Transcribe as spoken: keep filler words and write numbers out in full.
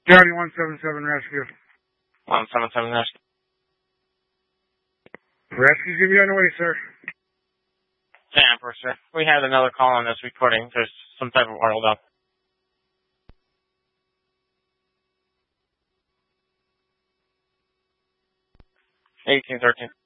County one seven seven rescue. one seven seven rescue. Rescue's gonna be on the way, sir. Tamper, sir. We had another call on this recording. There's some type of oil up. eighteen thirteen.